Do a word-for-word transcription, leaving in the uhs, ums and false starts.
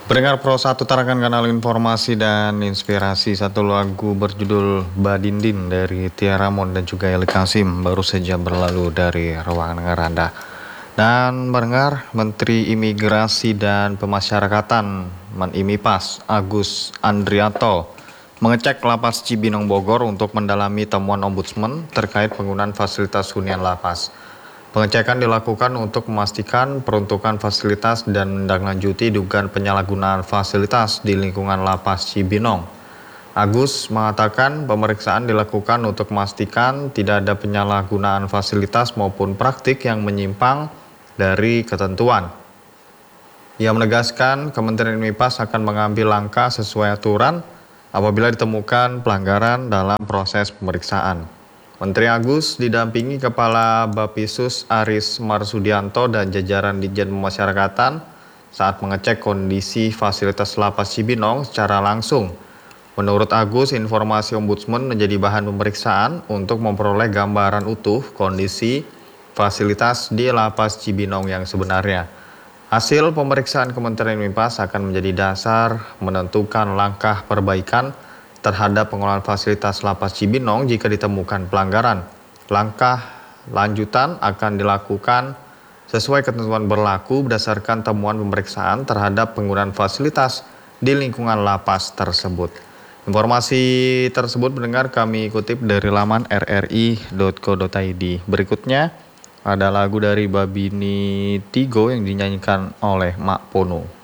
Pendengar Pro satu tarakan kanal informasi dan inspirasi, satu lagu berjudul Badindin dari Tiara Mon dan juga Eli Kasim baru saja berlalu dari ruangan dengar Anda. Dan mendengar Menteri Imigrasi dan Pemasyarakatan Menimipas Agus Andrianto mengecek lapas Cibinong Bogor untuk mendalami temuan Ombudsman terkait penggunaan fasilitas hunian lapas. Pengecekan dilakukan untuk memastikan peruntukan fasilitas dan menindaklanjuti dugaan penyalahgunaan fasilitas di lingkungan lapas Cibinong. Agus mengatakan pemeriksaan dilakukan untuk memastikan tidak ada penyalahgunaan fasilitas maupun praktik yang menyimpang dari ketentuan. Ia menegaskan Kementerian Mipas akan mengambil langkah sesuai aturan apabila ditemukan pelanggaran dalam proses pemeriksaan. Menteri Agus didampingi Kepala Bapisus Aris Marsudianto dan jajaran Ditjen Pemasyarakatan saat mengecek kondisi fasilitas lapas Cibinong secara langsung. Menurut Agus, informasi Ombudsman menjadi bahan pemeriksaan untuk memperoleh gambaran utuh kondisi fasilitas di lapas Cibinong yang sebenarnya. Hasil pemeriksaan Kementerian Mipas akan menjadi dasar menentukan langkah perbaikan terhadap pengelolaan fasilitas lapas Cibinong jika ditemukan pelanggaran. Langkah lanjutan akan dilakukan sesuai ketentuan berlaku berdasarkan temuan pemeriksaan terhadap penggunaan fasilitas di lingkungan lapas tersebut. Informasi tersebut mendengar kami kutip dari laman r r i dot co dot i d. Berikutnya ada lagu dari Babini Tigo yang dinyanyikan oleh Mak Pono.